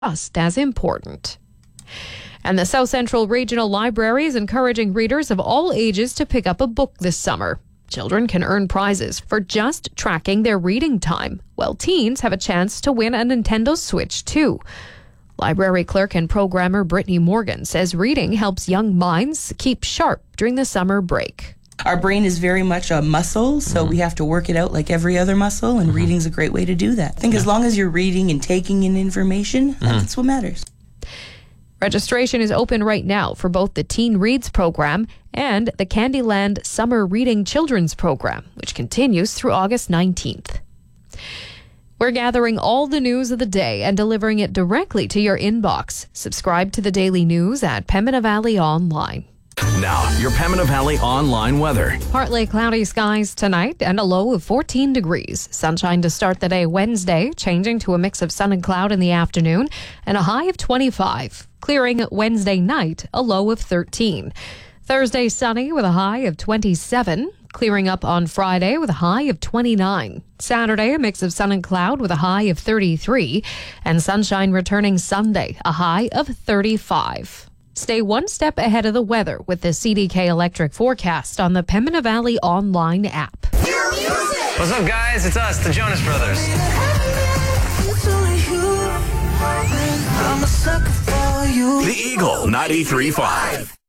just as important. And the South Central Regional Library is encouraging readers of all ages to pick up a book this summer. Children can earn prizes for just tracking their reading time, while teens have a chance to win a Nintendo Switch too. Library clerk and programmer Brittany Morgan says reading helps young minds keep sharp during the summer break. Our brain is very much a muscle, so we have to work it out like every other muscle, and reading's a great way to do that. I think as long as you're reading and taking in information, that's what matters. Registration is open right now for both the Teen Reads program and the Candyland Summer Reading Children's program, which continues through August 19th. We're gathering all the news of the day and delivering it directly to your inbox. Subscribe to the daily news at Pembina Valley Online. Now, your Pembina Valley online weather. Partly cloudy skies tonight and a low of 14 degrees. Sunshine to start the day Wednesday, changing to a mix of sun and cloud in the afternoon, and a high of 25. Clearing Wednesday night, a low of 13. Thursday sunny with a high of 27. Clearing up on Friday with a high of 29. Saturday, a mix of sun and cloud with a high of 33. And sunshine returning Sunday, a high of 35. Stay one step ahead of the weather with the CDK Electric forecast on the Pembina Valley online app. What's up, guys? It's us, the Jonas Brothers. The Eagle 93.5.